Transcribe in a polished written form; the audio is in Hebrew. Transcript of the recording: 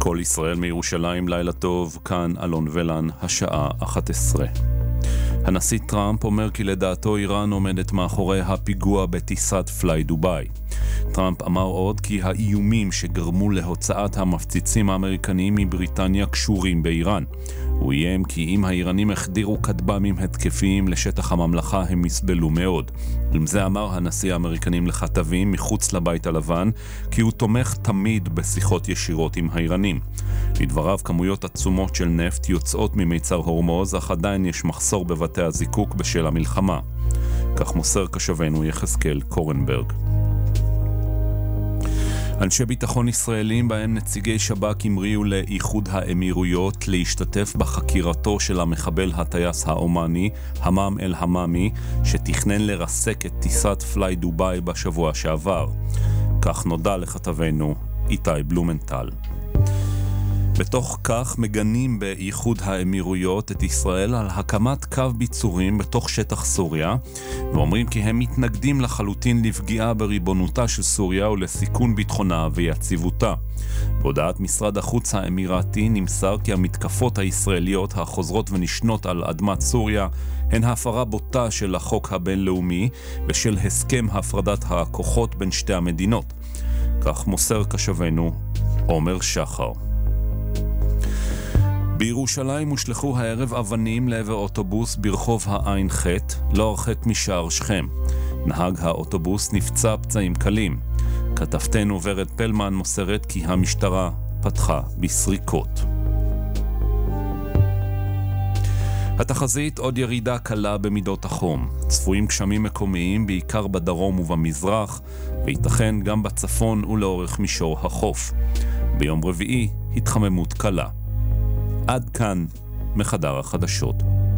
כל ישראל מירושלים, לילה טוב, כאן אלון ולן, השעה 11. הנשיא טראמפ אומר כי לדעתו איראן עומדת מאחורי הפיגוע בטיסת פליי דוביי. טראמפ אמר עוד כי האיומים שגרמו להוצאת המפציצים האמריקניים מבריטניה קשורים באיראן. הוא איים כי אם האיראנים החדירו כטב"מים התקפיים לשטח הממלכה הם יסבלו מאוד. עם זה אמר הנשיא האמריקנים לכתבים מחוץ לבית הלבן כי הוא תומך תמיד בשיחות ישירות עם האיראנים. לדבריו כמויות עצומות של נפט יוצאות ממיצר הורמוז, אך עדיין יש מחסור בבתי הזיקוק בשל המלחמה. כך מוסר קשבנו יחזקאל קורנברג. אנשי ביטחון ישראלים בהם נציגי שב"כ המריאו לאיחוד האמירויות להשתתף בחקירתו של המחבל הטייס האומני המאם אל-המאמי שתכנן לרסק את טיסת פליי דוביי בשבוע שעבר. כך נודע לכתבנו איתי בלומנטל. בתוך כך מגנים באיחוד האמירויות את ישראל על הקמת קו ביצורים בתוך שטח סוריה, ואומרים כי הם מתנגדים לחלוטין לפגיעה בריבונותה של סוריה ולסיכון ביטחונה ויציבותה. בהודעת משרד החוץ האמירתי נמסר כי המתקפות הישראליות החוזרות ונשנות על אדמת סוריה הן הפרה בוטה של החוק הבינלאומי ושל הסכם הפרדת הכוחות בין שתי המדינות. כך מוסר קשבנו עומר שחר. בירושלים הושלחו הערב אבנים לעבר אוטובוס ברחוב העין ח' לא הרחק משער שכם. נהג האוטובוס נפצע פצעים קלים. כתבתנו ורד פלמן מוסרת כי המשטרה פתחה בסריקות. התחזית עוד ירידה קלה במידות החום. צפויים גשמים מקומיים בעיקר בדרום ובמזרח, וייתכן גם בצפון ולאורך מישור החוף. ביום רביעי התחממות קלה. עד כאן מחדר החדשות.